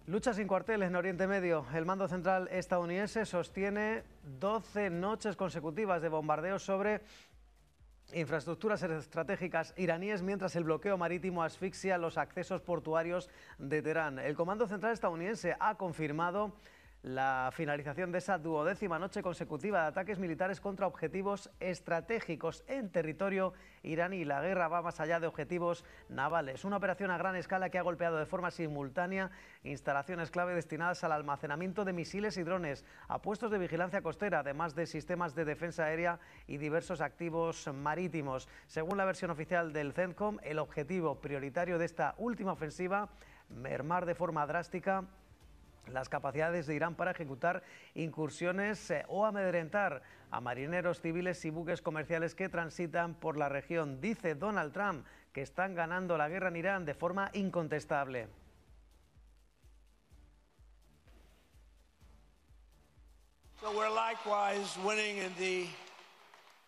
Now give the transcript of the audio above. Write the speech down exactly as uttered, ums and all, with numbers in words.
Lucha sin cuartel en Oriente Medio. El mando central estadounidense sostiene doce noches consecutivas de bombardeos sobre infraestructuras estratégicas iraníes, mientras el bloqueo marítimo asfixia los accesos portuarios de Teherán. El comando central estadounidense ha confirmado la finalización de esa duodécima noche consecutiva de ataques militares contra objetivos estratégicos en territorio iraní. La guerra va más allá de objetivos navales. Una operación a gran escala que ha golpeado de forma simultánea instalaciones clave destinadas al almacenamiento de misiles y drones, a puestos de vigilancia costera, además de sistemas de defensa aérea y diversos activos marítimos. Según la versión oficial del CENTCOM, el objetivo prioritario de esta última ofensiva, mermar de forma drástica las capacidades de Irán para ejecutar incursiones eh, o amedrentar a marineros civiles y buques comerciales que transitan por la región. Dice Donald Trump que están ganando la guerra en Irán de forma incontestable. So we're likewise winning in the